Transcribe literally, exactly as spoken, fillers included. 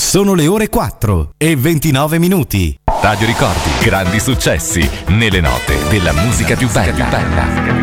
Sono le ore quattro e ventinove minuti. Radio Ricordi, grandi successi nelle note della musica più bella.